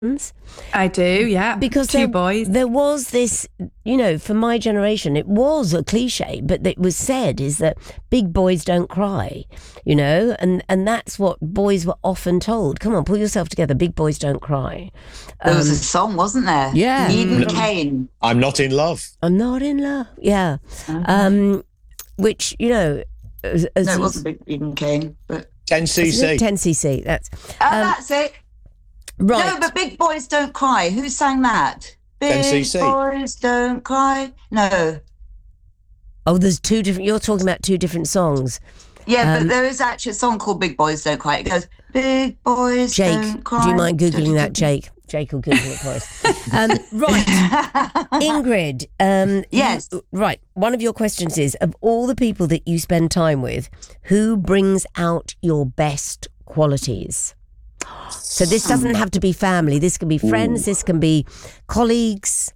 I do, yeah. Because two boys. There was this, for my generation, it was a cliche, but it was said is that big boys don't cry, and that's what boys were often told. Come on, pull yourself together. Big boys don't cry. There was a song, wasn't there? Yeah. Eden Kane. I'm not in love. I'm not in love. Yeah. Which, no, it wasn't Eden Kane, but 10cc. 10cc. That's it. Right. No, but big boys don't cry. Who sang that? Big 10cc. boys don't cry. No. Oh, there's two different. You're talking about two different songs. Yeah, but there is actually a song called Big Boys Don't Cry. It goes, Big Boys Don't Cry. Do you mind Googling that, Jake? Jake will Google it for us. Right. Ingrid. Yes. Right. One of your questions is, of all the people that you spend time with, who brings out your best qualities? So this doesn't have to be family. This can be friends. This can be colleagues.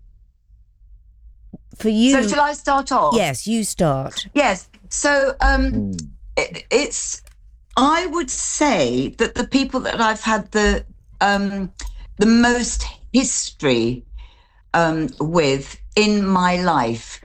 For you. So shall I start off? Yes, you start. Yes. So I would say that the people that I've had the most history with in my life,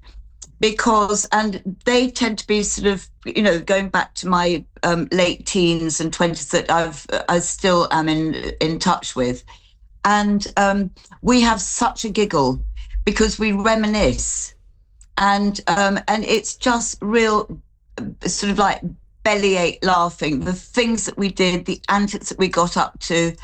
and they tend to be sort of, going back to my late teens and 20s that I still am in touch with. And we have such a giggle because we reminisce, and it's just real sort of like bellyache laughing, the things that we did, the antics that we got up to.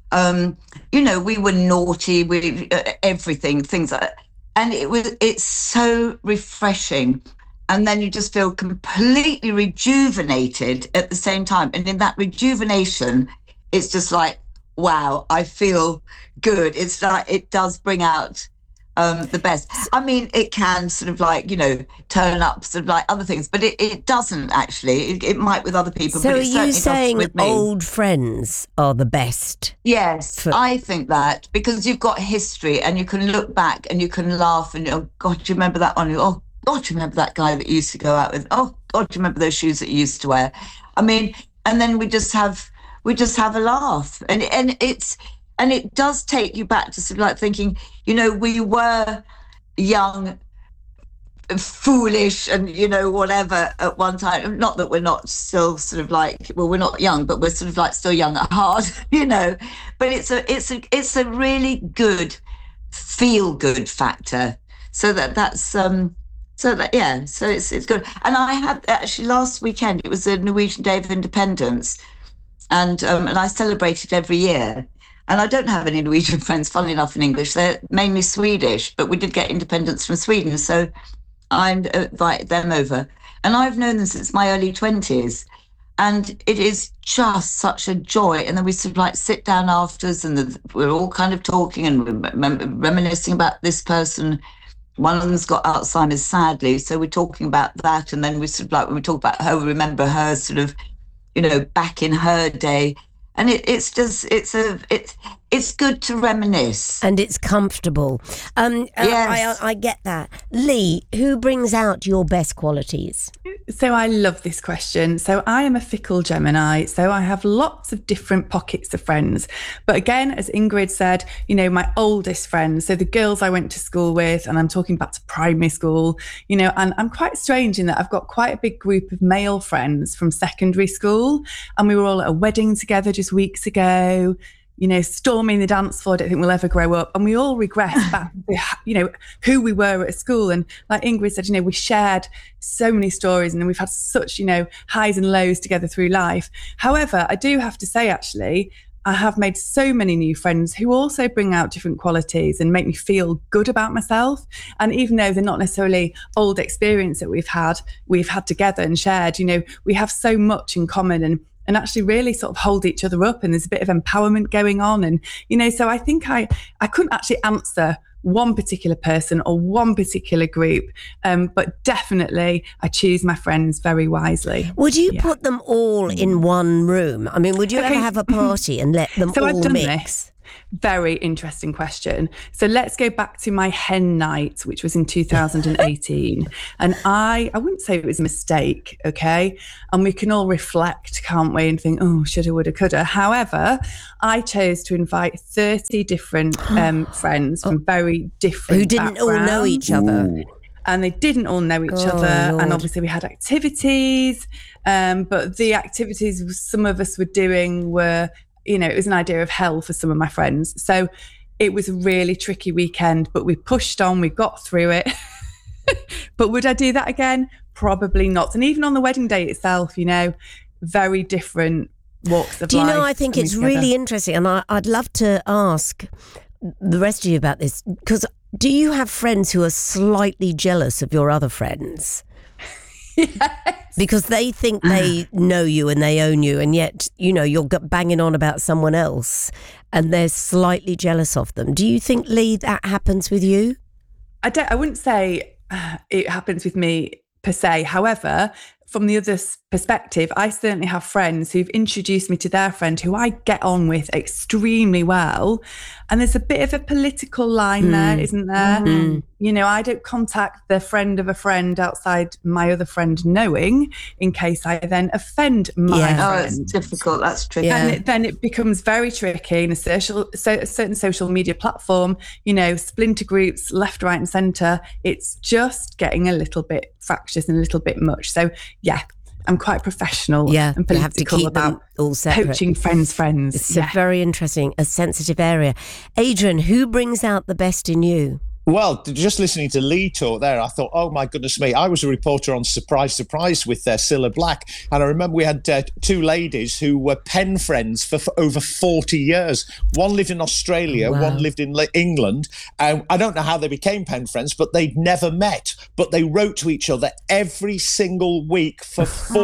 We were naughty, everything, things like that. And it's so refreshing. And then you just feel completely rejuvenated at the same time. And in that rejuvenation, it's just like, wow, I feel good. It's like, it does bring out the best. I mean, it can sort of like, turn up sort of like other things, but it doesn't actually. It might with other people, so but it certainly does with me. So are you saying old friends are the best? Yes, I think that, because you've got history and you can look back and you can laugh and, oh, God, do you remember that one? Oh, God, do you remember that guy that you used to go out with? Oh, God, do you remember those shoes that you used to wear? I mean, and then we just have a laugh. And it does take you back to sort of like thinking, we were young, foolish, and whatever at one time. Not that we're not still sort of like, well, we're not young, but we're sort of like still young at heart, But it's a really good feel good factor. So that's so it's good. And I had actually last weekend, it was the Norwegian Day of Independence, and I celebrated every year. And I don't have any Norwegian friends, funnily enough, in English. They're mainly Swedish, but we did get independence from Sweden. So I invited them over. And I've known them since my early 20s. And it is just such a joy. And then we sort of like sit down afterwards and we're all kind of talking and reminiscing about this person. One of them's got Alzheimer's, sadly. So we're talking about that. And then we sort of like, when we talk about her, we remember her sort of, back in her day. And it's good to reminisce. And it's comfortable. Yes. I get that. Lee, who brings out your best qualities? So I love this question. So I am a fickle Gemini. So I have lots of different pockets of friends. But again, as Ingrid said, my oldest friends, so the girls I went to school with, and I'm talking back to primary school, and I'm quite strange in that I've got quite a big group of male friends from secondary school. And we were all at a wedding together just weeks ago. Storming the dance floor, I don't think we'll ever grow up. And we all regress back to, who we were at school. And like Ingrid said, we shared so many stories and we've had such, highs and lows together through life. However, I do have to say, actually, I have made so many new friends who also bring out different qualities and make me feel good about myself. And even though they're not necessarily old experience that we've had together and shared, we have so much in common and actually really sort of hold each other up, and there's a bit of empowerment going on. And, so I think I couldn't actually answer one particular person or one particular group, but definitely I choose my friends very wisely. Would you put them all in one room? I mean, would you ever have a party and let them all I've done mix? Very interesting question. So let's go back to my hen night, which was in 2018. And I wouldn't say it was a mistake, okay? And we can all reflect, can't we? And think, oh, shoulda, woulda, coulda. However, I chose to invite 30 different friends from very different who didn't all know each other. Ooh. And they didn't all know each other. Lord. And obviously we had activities, but the activities some of us were doing were, it was an idea of hell for some of my friends. So it was a really tricky weekend, but we pushed on, we got through it. But would I do that again? Probably not. And even on the wedding day itself, very different walks of life. Do you know, I think it's really interesting, and I'd love to ask the rest of you about this, because do you have friends who are slightly jealous of your other friends? Yes. Because they think they know you and they own you, and yet, you're banging on about someone else and they're slightly jealous of them. Do you think, Lee, that happens with you? I wouldn't say it happens with me per se. However, from the other perspective, I certainly have friends who've introduced me to their friend who I get on with extremely well. And there's a bit of a political line there, isn't there? I don't contact the friend of a friend outside my other friend knowing, in case I then offend my friend. Oh, it's difficult. That's tricky. Yeah. And then it becomes very tricky in a certain social media platform, splinter groups, left, right and centre. It's just getting a little bit fractious and a little bit much. So, yeah, I'm quite professional and political you have to keep about them all separate. poaching friends. It's a very interesting, a sensitive area. Adrian, who brings out the best in you? Well, just listening to Lee talk there, I thought, oh my goodness me, I was a reporter on Surprise, Surprise with Cilla Black. And I remember we had two ladies who were pen friends for over 40 years. One lived in Australia, Wow. one lived in England. And I don't know how they became pen friends, but they'd never met. But they wrote to each other every single week for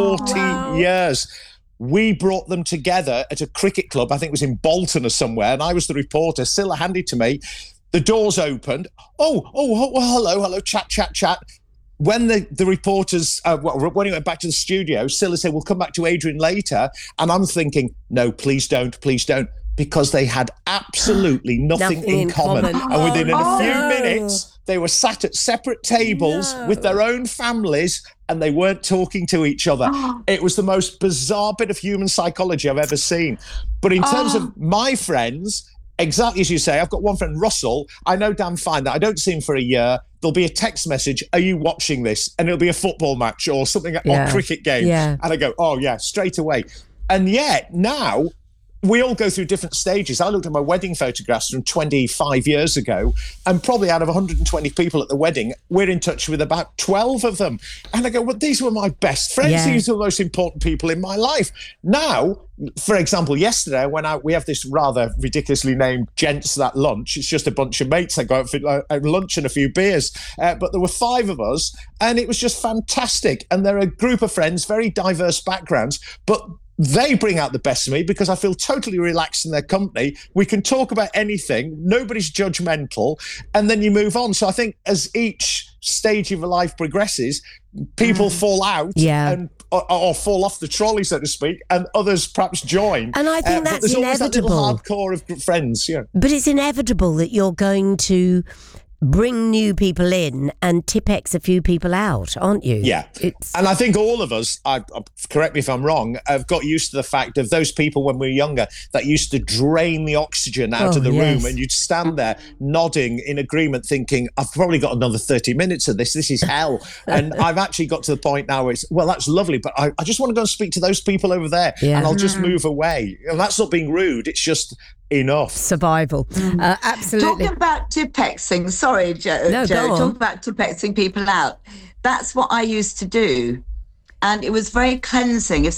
40 years. We brought them together at a cricket club, I think it was in Bolton or somewhere, and I was the reporter. Cilla handed to me. The doors opened. Oh, hello, chat. When the reporters, when he went back to the studio, Cilla said, we'll come back to Adrian later. And I'm thinking, no, please don't. Because they had absolutely nothing in common. And within a few minutes, they were sat at separate tables with their own families and they weren't talking to each other. It was the most bizarre bit of human psychology I've ever seen. But in terms of my friends, exactly as you say, I've got one friend, Russell. I know damn fine that I don't see him for a year. There'll be a text message, are you watching this? And it'll be a football match or something, or cricket game. Yeah. And I go, oh yeah, straight away. And yet now we all go through different stages. I looked at my wedding photographs from 25 years ago, and probably out of 120 people at the wedding, we're in touch with about 12 of them. And I go, well, these were my best friends. Yeah. These are the most important people in my life. Now, for example, yesterday we have this rather ridiculously named Gents That Lunch. It's just a bunch of mates. I go out for lunch and a few beers. But there were 5 of us, and it was just fantastic. And they're a group of friends, very diverse backgrounds, but they bring out the best of me because I feel totally relaxed in their company. We can talk about anything. Nobody's judgmental. And then you move on. So I think as each stage of your life progresses, people fall out and or fall off the trolley, so to speak, and others perhaps join. And I think but that's there's always that inevitable. little hardcore of friends. Yeah. But it's inevitable that you're going to bring new people in and Tipp-Ex a few people out, aren't you? Yeah. And I think all of us, correct me if I'm wrong, have got used to the fact of those people when we were younger that used to drain the oxygen out of the room, and you'd stand there nodding in agreement thinking, I've probably got another 30 minutes of this. This is hell. And I've actually got to the point now where it's, well, that's lovely, but I just want to go and speak to those people over there and I'll just move away. And that's not being rude. It's just enough. Survival. Absolutely. Talking about Tipp-Exing, sorry, Joe. No, go on. Talking about Tipp-Exing people out. That's what I used to do, and it was very cleansing.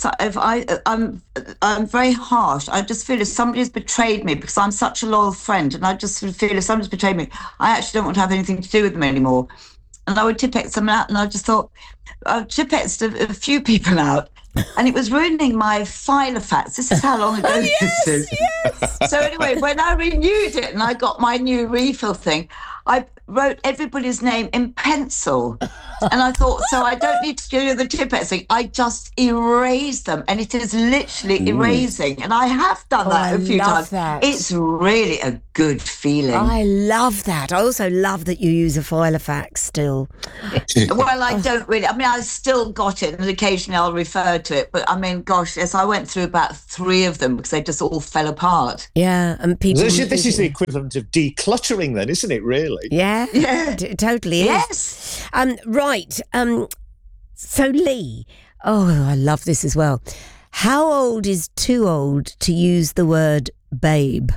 I'm very harsh. I just feel if somebody's betrayed me, because I'm such a loyal friend, and I just feel if somebody's betrayed me, I actually don't want to have anything to do with them anymore. And I would Tipp-Ex them out, and I just thought I've Tipp-Exed a few people out. And it was ruining my Filofax. This is how long ago this is. Yes. So anyway, when I renewed it and I got my new refill thing, I wrote everybody's name in pencil And I thought, so I don't need to do the Tipex thing. I just erase them, and it is literally erasing. And I have done that a few times. That. It's really a good feeling. I love that. I also love that you use a Filofax still. Well, I don't really. I mean, I still got it, and occasionally I'll refer to it. But I mean, gosh, yes, I went through about 3 of them because they just all fell apart. Yeah, and people. This is the equivalent of decluttering, then, isn't it? Really? Yeah, totally is. Yes. Right. So Lee, I love this as well. How old is too old to use the word babe?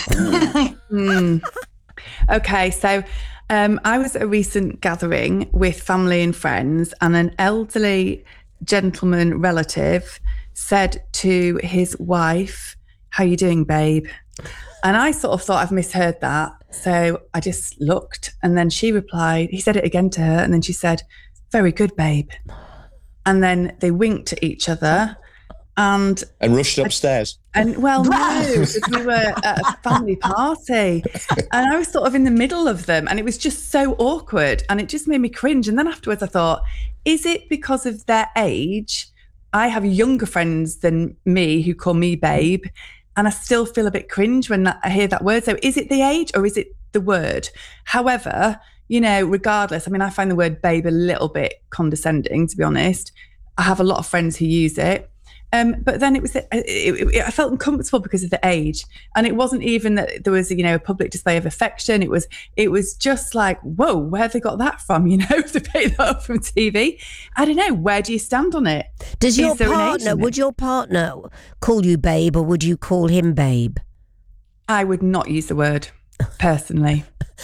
Okay, so I was at a recent gathering with family and friends, and an elderly gentleman relative said to his wife, "How you doing, babe?" And I sort of thought I've misheard that. So I just looked, and then she replied, he said it again to her, and then she said, "Very good, babe." And then they winked at each other and rushed upstairs. And well, no, because we were at a family party, and I was sort of in the middle of them, and it was just so awkward, and it just made me cringe. And then afterwards I thought, is it because of their age? I have younger friends than me who call me babe, and I still feel a bit cringe when I hear that word. So is it the age or is it the word? However, regardless, I mean, I find the word babe a little bit condescending, to be honest. I have a lot of friends who use it. But then I felt uncomfortable because of the age, and it wasn't even that there was a public display of affection. It was just like, whoa, where have they got that from? If they picked that up from TV. I don't know. Where do you stand on it? Would your partner call you babe, or would you call him babe? I would not use the word personally.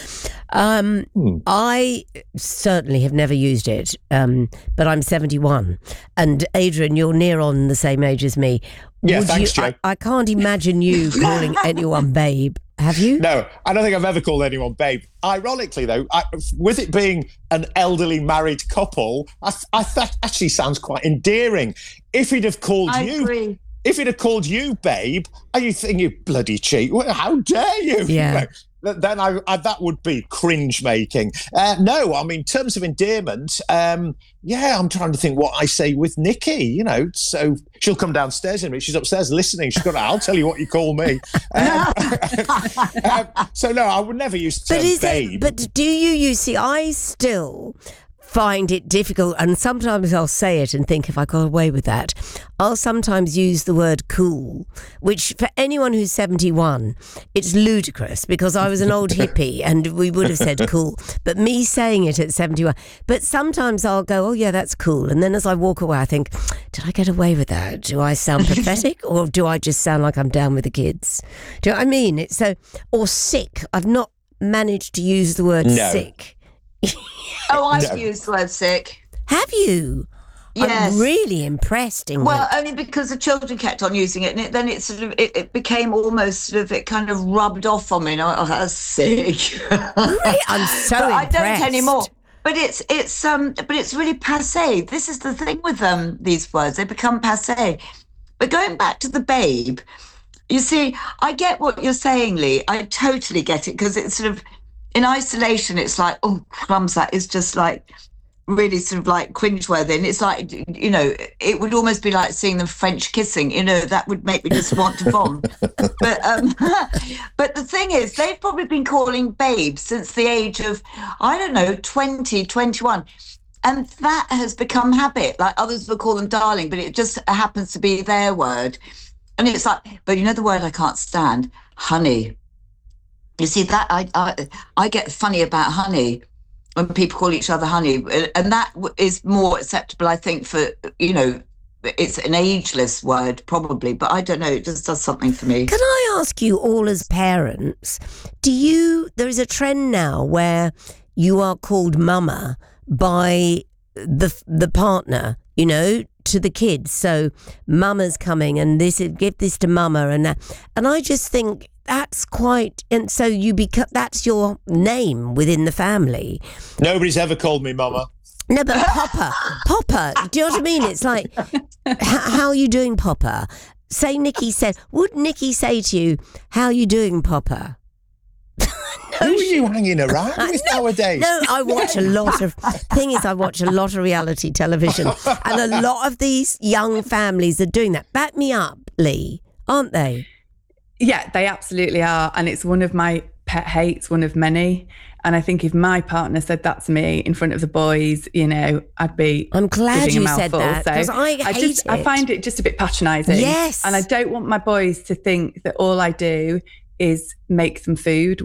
I certainly have never used it, but I'm 71, and Adrian, you're near on the same age as me. Yeah, thanks, Joe. I can't imagine you calling anyone babe. Have you? No, I don't think I've ever called anyone babe. Ironically, though, with it being an elderly married couple, I that actually sounds quite endearing. If he'd have called agree. If he'd have called you babe, are you thinking, you bloody cheat? How dare you? Yeah. Then that would be cringe making. No, I mean, in terms of endearment, I'm trying to think what I say with Nikki, so she'll come downstairs in a minute. She's upstairs listening. She's got, I'll tell you what you call me. So no, I would never use the term babe. But do you see, I still find it difficult, and sometimes I'll say it and think, if I got away with that, I'll sometimes use the word cool, which for anyone who's 71, it's ludicrous, because I was an old hippie and we would have said cool, but me saying it at 71, but sometimes I'll go, oh yeah, that's cool, and then as I walk away I think, did I get away with that? Do I sound pathetic, or do I just sound like I'm down with the kids? Do you know what I mean? It's or sick. I've not managed to use the word sick. I've used the word sick. Have you? Yes. I'm really impressed, Ingrid. Well, only because the children kept on using it, and then it became almost it kind of rubbed off on me. And I was sick. Really? I'm so but impressed. I don't anymore. But it's really passé. This is the thing with these words; they become passé. But going back to the babe, you see, I get what you're saying, Lee. I totally get it, because it's sort of, in isolation, it's like, oh, crumbs, that is just like really sort of like cringeworthy. And it's like, it would almost be like seeing them French kissing, that would make me just want to vomit. But the thing is, they've probably been calling babe since the age of, 20, 21. And that has become habit. Like others will call them darling, but it just happens to be their word. And it's like, but the word I can't stand, honey. You see, that I get funny about honey when people call each other honey, and that is more acceptable, I think, for it's an ageless word probably, but I don't know, it just does something for me. Can I ask you, all as parents, there is a trend now where you are called mama by the partner, to the kids. So mama's coming, and give this to mama, and I just think that's quite, and so that's your name within the family. Nobody's ever called me mama. No, but Popper, do you know what I mean? It's like, how are you doing, Popper? Would Nikki say to you, how are you doing, Popper? Who are you hanging around with nowadays? No, I watch a lot of reality television, and a lot of these young families are doing that. Back me up, Lee, aren't they? Yeah, they absolutely are. And it's one of my pet hates, one of many. And I think if my partner said that to me in front of the boys, you know, I'd be. I'm glad you said that, because I hate it. I find it just a bit patronising. Yes. And I don't want my boys to think that all I do is make them food.